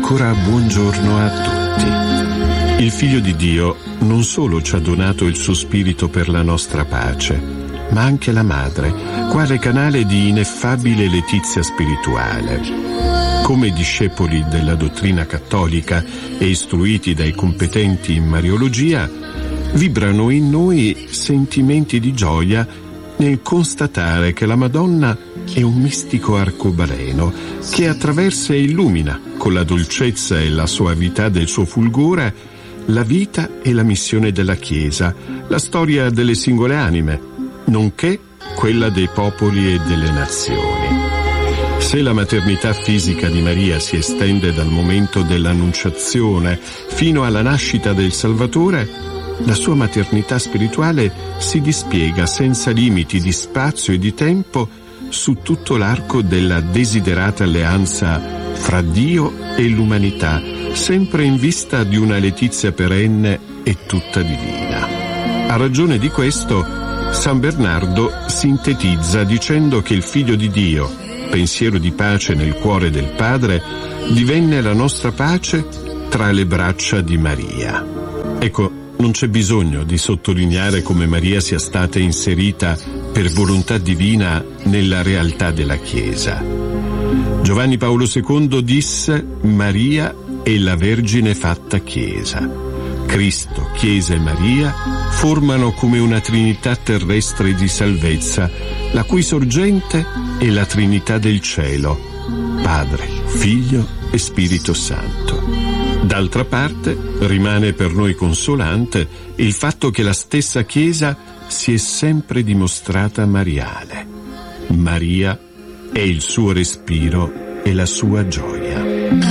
ancora buongiorno a tutti. Il Figlio di Dio non solo ci ha donato il suo Spirito per la nostra pace, ma anche la Madre, quale canale di ineffabile letizia spirituale. Come discepoli della dottrina cattolica e istruiti dai competenti in Mariologia, vibrano in noi sentimenti di gioia nel constatare che la Madonna è un mistico arcobaleno che attraversa e illumina con la dolcezza e la soavità del suo fulgore la vita e la missione della Chiesa, la storia delle singole anime, nonché quella dei popoli e delle nazioni. Se la maternità fisica di Maria si estende dal momento dell'Annunciazione fino alla nascita del Salvatore, la sua maternità spirituale si dispiega senza limiti di spazio e di tempo su tutto l'arco della desiderata alleanza fra Dio e l'umanità, sempre in vista di una letizia perenne e tutta divina. A ragione di questo, San Bernardo sintetizza dicendo che il Figlio di Dio, pensiero di pace nel cuore del Padre, divenne la nostra pace tra le braccia di Maria. Ecco, non c'è bisogno di sottolineare come Maria sia stata inserita per volontà divina nella realtà della Chiesa. Giovanni Paolo II disse: Maria è la Vergine fatta Chiesa. Cristo, Chiesa e Maria formano come una Trinità terrestre di salvezza, la cui sorgente è la Trinità del cielo, Padre, Figlio e Spirito Santo. D'altra parte, rimane per noi consolante il fatto che la stessa Chiesa si è sempre dimostrata mariale. Maria è il suo respiro e la sua gioia.